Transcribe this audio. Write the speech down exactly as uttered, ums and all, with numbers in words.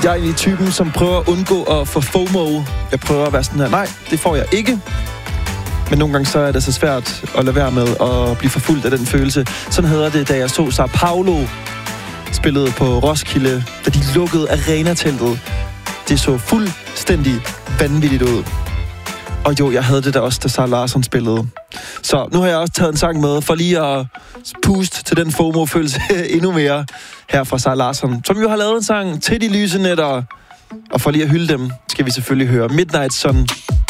Jeg er egentlig typen, som prøver at undgå at få FOMO. Jeg prøver at være sådan her, nej, det får jeg ikke. Men nogle gange så er det så svært at lade være med at blive forfulgt af den følelse. Sådan hedder det, da jeg så Sao Paulo spillede på Roskilde, da de lukkede arenateltet. Det så fuldstændig vanvittigt ud. Og jo, jeg havde det da også, da Zara Larsson spillede. Så nu har jeg også taget en sang med, for lige at puste til den FOMO-følelse endnu mere her fra Zara Larsson, som jo har lavet en sang til de lyse nætter. Og for lige at hylde dem, skal vi selvfølgelig høre Midnight Sun.